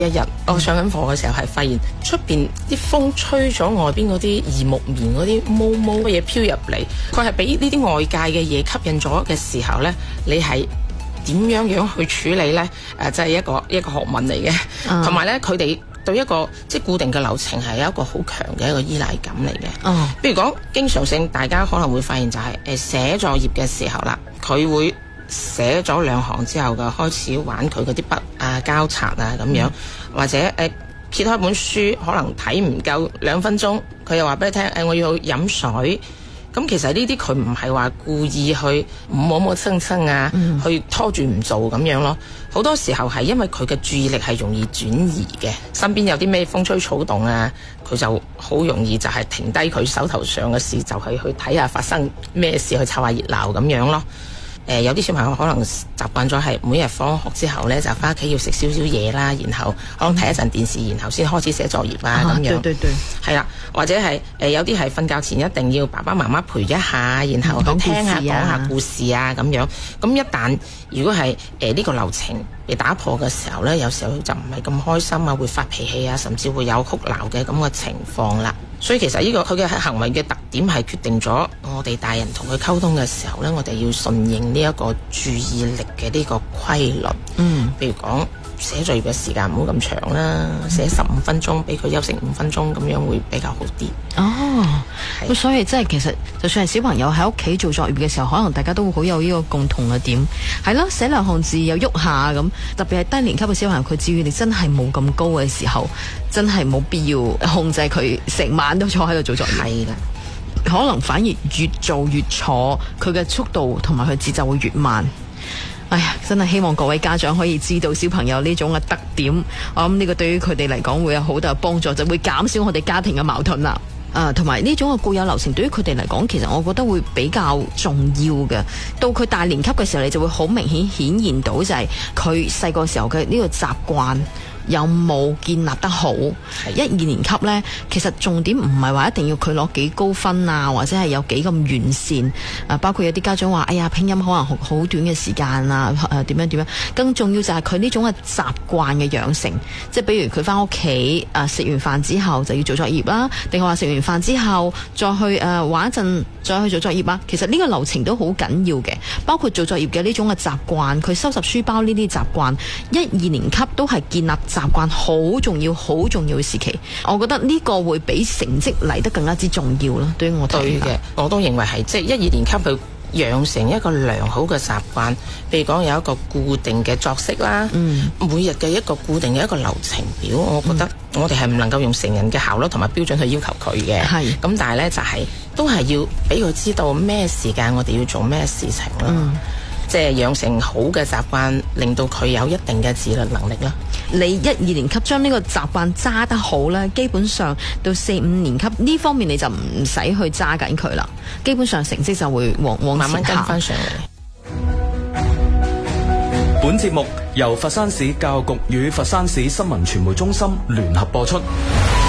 一日我上緊課嘅時候係發現出邊啲風吹咗外邊嗰啲異木棉嗰啲毛毛嘅嘢飄入嚟，佢係俾呢啲外界嘅嘢吸引咗嘅時候呢，你係點樣去處理呢？即係一個學問嚟嘅，同埋呢，佢哋對一個即係固定嘅流程係有一個好強嘅一個依賴感嚟嘅。譬如講經常性，大家可能會發現就係寫作業嘅時候啦，佢會寫咗2行之後嘅開始玩佢嗰啲筆啊、膠擦啊咁樣，或者揭開本書可能睇唔夠2分鐘，佢又話俾你聽我要去飲水。咁其實呢啲佢唔係話故意去摸摸蹭蹭啊，去拖住唔做咁樣咯。好多時候係因為佢嘅注意力係容易轉移嘅，身邊有啲咩風吹草動啊，佢就好容易就係停低佢手頭上嘅事，就係去睇下發生咩事，去湊下熱鬧咁樣咯。有啲小朋友可能習慣咗係每日放學之後呢，就翻屋企要食少少嘢啦，然後可能睇一陣電視，然後先開始寫作業啊咁樣。對，係啦，或者係有啲係瞓覺前一定要爸爸媽媽陪一下，然後去聽下講下故事啊咁樣。咁一旦如果係呢個流程被打破嘅時候呢，有時候就唔係咁開心啊，會發脾氣啊，甚至會有哭鬧嘅咁嘅情況啦。所以其實呢個佢嘅行為嘅特點係決定咗我哋大人同佢溝通嘅時候呢，我哋要順應呢一個注意力嘅呢個規律。譬如講寫作業嘅時間唔好咁長啦，寫15分鐘，俾佢休息5分鐘，咁樣會比較好啲。 咁所以即係其實就算係小朋友喺屋企做作業嘅時候，可能大家都會好有呢個共同嘅點，係咯，寫2行字又喐下咁。特別係低年級嘅小朋友，佢注意力真係冇咁高嘅時候，真係冇必要控制佢成晚都坐喺度做作業。係啦，可能反而越做越坐，佢嘅速度同埋佢節奏會越慢。哎呀，真係希望各位家長可以知道小朋友呢種嘅特點，我諗呢個對於佢哋嚟講會有好大幫助，就會減少我哋家庭嘅矛盾啦。同埋呢種嘅固有流程對於佢哋嚟講，其實我覺得會比較重要嘅。到佢大年級嘅時候，你就會好明顯顯現到就係佢細個時候嘅呢個習慣有冇建立得好。1、2年級呢，其實重點唔係話一定要佢攞幾高分啊，或者係有幾咁完善。包括有啲家長話，哎呀，拼音可能好短嘅時間啊，點樣。更重要就係佢呢種嘅習慣嘅養成。即係比如佢翻屋企食完飯之後就要做作業啦，定係話食完飯之後再去玩一陣，再去做作業啊。其實呢個流程都好緊要嘅，包括做作業嘅呢種嘅習慣，佢收拾書包呢啲習慣，1、2年級都係建立習慣好重要嘅時期。我覺得呢個會比成績嚟得更加之重要咯。對於我睇嘅， 我都認為係即係1、2年級去養成一個良好嘅習慣，譬如講有一個固定嘅作息啦，每日嘅一個固定嘅一個流程表，我覺得我哋係唔能夠用成人嘅效率同埋標準去要求佢嘅。咁但係呢，就係都係要俾佢知道咩時間我哋要做咩事情啦。即係養成好嘅習慣，令到佢有一定嘅自律能力啦。 你1、2年級將呢個習慣揸得好咧，基本上到4、5年級呢方面你就唔使去揸緊佢啦，基本上成績就會往慢慢跟翻上嚟。 本節目由佛山市教育局與佛山市新聞傳媒中心聯合播出。